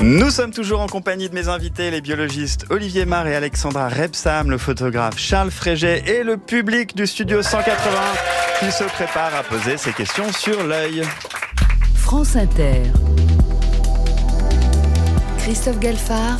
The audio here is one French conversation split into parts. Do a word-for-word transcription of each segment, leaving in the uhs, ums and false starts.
Nous sommes toujours en compagnie de mes invités, les biologistes Olivier Marr et Alexandra Rebsam, le photographe Charles Fréget et le public du studio cent quatre-vingts qui se prépare à poser ses questions sur l'œil. France Inter. Christophe Galfard.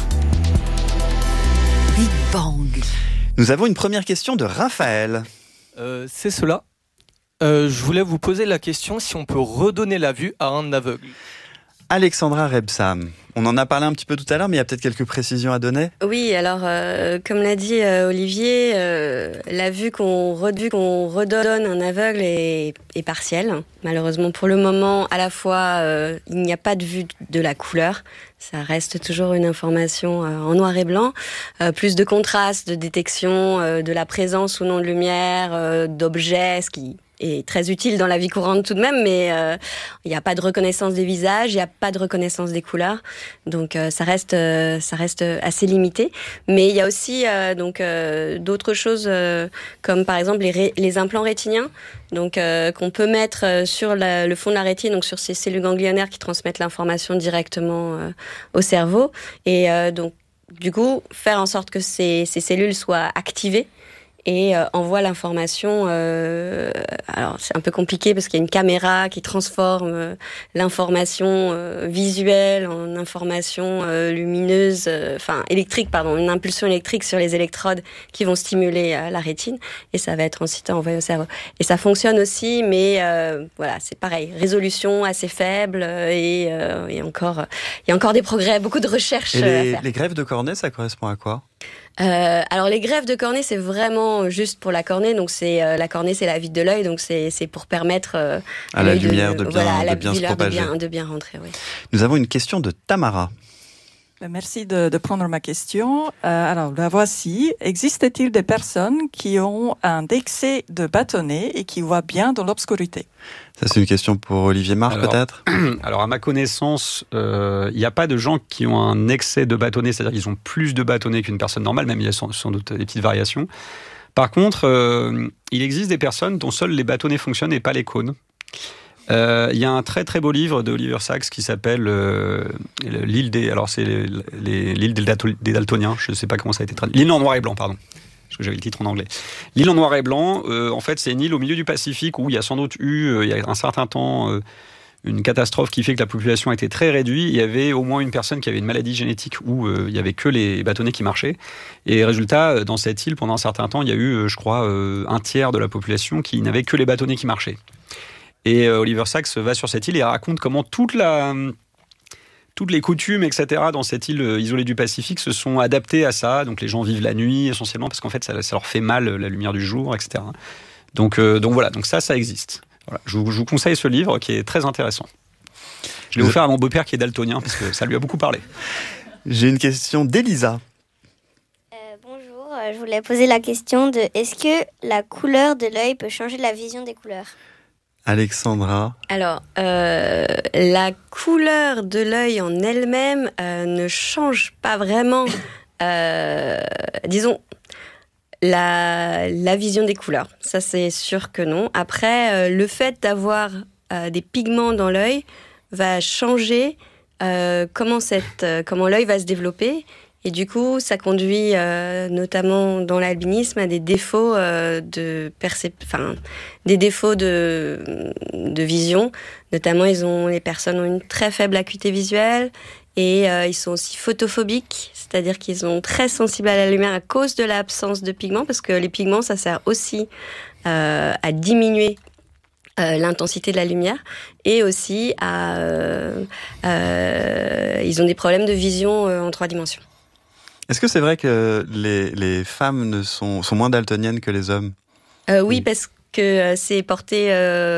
Big Bang. Nous avons une première question de Raphaël. Euh, c'est cela. Euh, je voulais vous poser la question si on peut redonner la vue à un aveugle. Alexandra Rebsam, on en a parlé un petit peu tout à l'heure, mais il y a peut-être quelques précisions à donner. Oui, alors euh, comme l'a dit euh, Olivier, euh, la vue qu'on, re- qu'on redonne à un aveugle est, est partielle. Malheureusement, pour le moment, à la fois, euh, il n'y a pas de vue de la couleur. Ça reste toujours une information euh, en noir et blanc. Euh, plus de contraste, de détection euh, de la présence ou non de lumière, euh, d'objets, ce qui est très utile dans la vie courante tout de même, mais euh, il n'y a pas de reconnaissance des visages, il n'y a pas de reconnaissance des couleurs, donc euh, ça reste euh, ça reste assez limité. Mais il y a aussi euh, donc euh, d'autres choses euh, comme par exemple les, ré- les implants rétiniens, donc euh, qu'on peut mettre sur la, le fond de la rétine, donc sur ces cellules ganglionnaires qui transmettent l'information directement euh, au cerveau, et euh, donc du coup faire en sorte que ces, ces cellules soient activées et euh, envoie l'information. Euh, alors c'est un peu compliqué parce qu'il y a une caméra qui transforme euh, l'information euh, visuelle en information euh, lumineuse, euh, enfin électrique, pardon, une impulsion électrique sur les électrodes qui vont stimuler euh, la rétine et ça va être ensuite envoyé au cerveau. Et ça fonctionne aussi, mais euh, voilà, c'est pareil, résolution assez faible euh, et, euh, et encore, il y a encore des progrès, beaucoup de recherches et les, euh, à faire. Les greffes de cornée, ça correspond à quoi ? Euh, alors les greffes de cornée, c'est vraiment juste pour la cornée, donc c'est euh, la cornée, c'est la vitre de l'œil, donc c'est c'est pour permettre euh, à la lumière de, de bien, voilà, à la de bien se propager, de bien, de bien rentrer. Oui. Nous avons une question de Tamara. Merci de, de prendre ma question. Euh, alors la voici. Existe-t-il des personnes qui ont un excès de bâtonnet et qui voient bien dans l'obscurité ? Ça, c'est une question pour Olivier Marr, alors, peut-être ? Alors, à ma connaissance, il euh, n'y a pas de gens qui ont un excès de bâtonnet, c'est-à-dire qu'ils ont plus de bâtonnet qu'une personne normale, même il y a sans, sans doute des petites variations. Par contre, euh, il existe des personnes dont seuls les bâtonnets fonctionnent et pas les cônes. Il euh, y a un très très beau livre de Oliver Sacks qui s'appelle euh, l'île des, alors c'est les, les, l'île des, Dalto, des Daltoniens. Je ne sais pas comment ça a été traduit. L'île en noir et blanc, pardon. Parce que j'avais le titre en anglais. L'île en noir et blanc, euh, en fait, c'est une île au milieu du Pacifique où il y a sans doute eu, euh, il y a un certain temps, euh, une catastrophe qui fait que la population a été très réduite. Il y avait au moins une personne qui avait une maladie génétique où euh, il y avait que les bâtonnets qui marchaient. Et résultat, dans cette île, pendant un certain temps, il y a eu, euh, je crois, euh, un tiers de la population qui n'avait que les bâtonnets qui marchaient. Et euh, Oliver Sacks va sur cette île et raconte comment toute la, toutes les coutumes, et cetera, dans cette île isolée du Pacifique se sont adaptées à ça. Donc les gens vivent la nuit essentiellement parce qu'en fait ça, ça leur fait mal la lumière du jour, et cetera. Donc, euh, donc voilà, donc ça, ça existe. Voilà. Je, vous, je vous conseille ce livre qui est très intéressant. Je l'ai offert à mon beau-père qui est daltonien parce que ça lui a beaucoup parlé. J'ai une question d'Elisa. Euh, bonjour, je voulais poser la question de est-ce que la couleur de l'œil peut changer la vision des couleurs ? Alexandra. Alors, euh, la couleur de l'œil en elle-même euh, ne change pas vraiment, euh, disons, la, la vision des couleurs. Ça, c'est sûr que non. Après, euh, le fait d'avoir euh, des pigments dans l'œil va changer euh, comment, cette, euh, comment l'œil va se développer. Et du coup, ça conduit euh, notamment dans l'albinisme à des défauts euh, de percep... enfin, des défauts de, de vision. Notamment, ils ont, les personnes ont une très faible acuité visuelle et euh, ils sont aussi photophobiques, c'est-à-dire qu'ils sont très sensibles à la lumière à cause de l'absence de pigments, parce que les pigments, ça sert aussi euh, à diminuer Euh, l'intensité de la lumière et aussi à, euh, euh, ils ont des problèmes de vision euh, en trois dimensions. Est-ce que c'est vrai que les, les femmes ne sont, sont moins daltoniennes que les hommes ? euh, Oui, parce que c'est porté... Euh